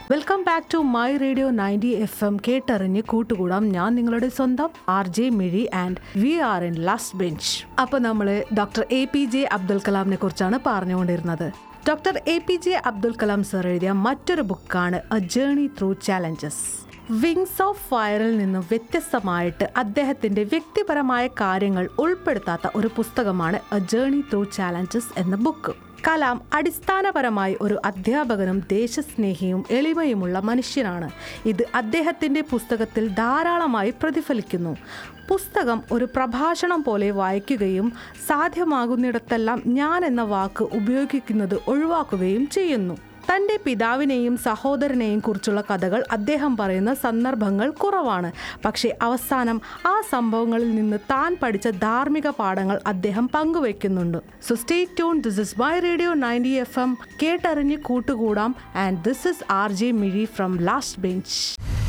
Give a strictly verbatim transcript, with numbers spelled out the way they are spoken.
Welcome back to my radio ninety F M. കേട്ടറിഞ്ഞ് കൂട്ടുകൂടാം. ഞാൻ നിങ്ങളുടെ സ്വന്തം R J Mizhi and we are in last bench. അപ്പോൾ നമ്മൾ doctor A P J Abdul കലാമിനെ കുറിച്ചാണ് പറഞ്ഞുകൊണ്ടിരുന്നത്. Doctor A P J Abdul Kalam sir എഴുതിയ മറ്റൊരു ബുക്കാണ് A journey through challenges. Wings of ഫയറിൽ നിന്നും വ്യത്യസ്തമായിട്ട് അദ്ദേഹത്തിൻ്റെ വ്യക്തിപരമായ കാര്യങ്ങൾ ഉൾപ്പെടുത്താത്ത ഒരു പുസ്തകമാണ് എ ജേർണി ത്രൂ ചാലഞ്ചസ് എന്ന ബുക്ക്. കലാം അടിസ്ഥാനപരമായി ഒരു അധ്യാപകനും ദേശസ്നേഹിയും എളിമയുമുള്ള മനുഷ്യനാണ്. ഇത് അദ്ദേഹത്തിൻ്റെ പുസ്തകത്തിൽ ധാരാളമായി പ്രതിഫലിക്കുന്നു. പുസ്തകം ഒരു പ്രഭാഷണം പോലെ വായിക്കുകയും സാധ്യമാകുന്നിടത്തെല്ലാം ഞാൻ എന്ന വാക്ക് ഉപയോഗിക്കുന്നത് ഒഴിവാക്കുകയും ചെയ്യുന്നു. തൻ്റെ പിതാവിനെയും സഹോദരനെയും കുറിച്ചുള്ള കഥകൾ അദ്ദേഹം പറയുന്ന സന്ദർഭങ്ങൾ കുറവാണ്. പക്ഷേ അവസാനം ആ സംഭവങ്ങളിൽ നിന്ന് താൻ പഠിച്ച ധാർമ്മിക പാഠങ്ങൾ അദ്ദേഹം പങ്കുവെക്കുന്നുണ്ട്. So stay tune. This is my radio ninety F M. കേട്ടറിഞ്ഞ് കൂട്ടുകൂടാം. And this is R J Mizhi from last bench.